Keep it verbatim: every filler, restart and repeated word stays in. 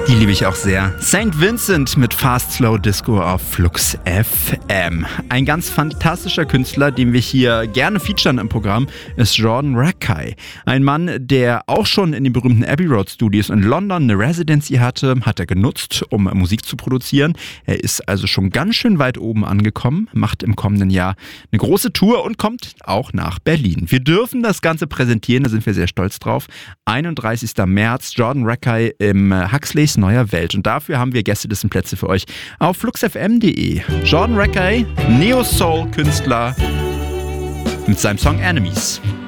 Die liebe ich auch sehr. Saint Vincent mit Fast Slow Disco auf Flux F M. Ein ganz fantastischer Künstler, den wir hier gerne featuren im Programm, ist Jordan Rakei. Ein Mann, der auch schon in den berühmten Abbey Road Studios in London eine Residency hatte, hat er genutzt, um Musik zu produzieren. Er ist also schon ganz schön weit oben angekommen, macht im kommenden Jahr eine große Tour und kommt auch nach Berlin. Wir dürfen das Ganze präsentieren, da sind wir sehr stolz drauf. einunddreißigster März, Jordan Rakei im Huxleys Neuer Welt. Und dafür haben wir Gästelistenplätze für euch auf fluxfm punkt de. Jordan Rakei, Neo-Soul-Künstler mit seinem Song Enemies.